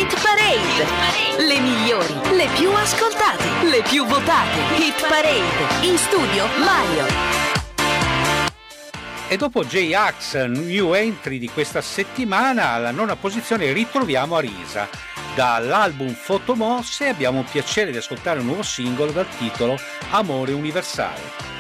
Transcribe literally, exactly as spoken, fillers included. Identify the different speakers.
Speaker 1: Hit Parade, le migliori, le più ascoltate, le più votate. Hit Parade, in studio Mario.
Speaker 2: E dopo J-Ax, new entry di questa settimana, alla nona posizione ritroviamo Arisa. Dall'album Fotomosse abbiamo il piacere di ascoltare un nuovo singolo dal titolo Amore Universale.